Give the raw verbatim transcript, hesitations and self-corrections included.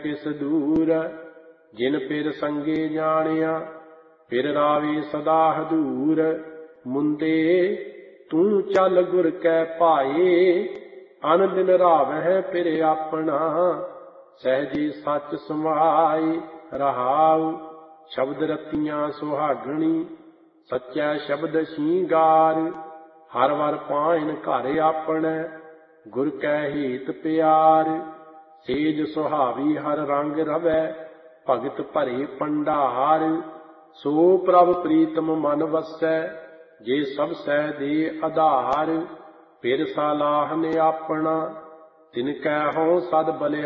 किस दूर। जिन फिर संगे जानिया फिर रावे सदा हदूर। मुंदे तू चल गुर कै पाए अन दिन रावह फिर अपना। सहजे सच समाए रहाऊ शब्द रतियां सुहागणी। सच्चा शब्द श्रृंगार हर वर पाइन घर अपने। गुर कै हेत प्यार सेज सुहावी हर रंग रवै। भगत भरे भंडार सो प्रभ प्रीतम मन वसै। जे सब सै दे आधार फिर सलाहन अपना। तिनकै हों सद बलिहार